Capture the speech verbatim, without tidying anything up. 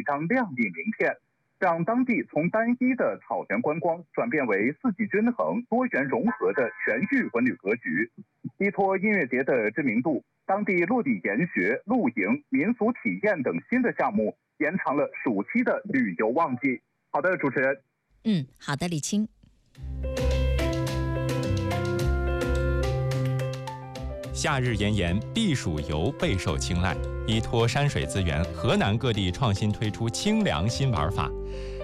张亮丽名片，让当地从单一的草原观光转变为四季均衡、多元融合的全域文旅格局。依托音乐节的知名度，当地落地研学、露营、民俗体验等新的项目，延长了暑期的旅游旺季。好的，主持人。 嗯，好的，李青。 夏日炎炎，避暑游备受青睐。依托山水资源，河南各地创新推出清凉新玩法。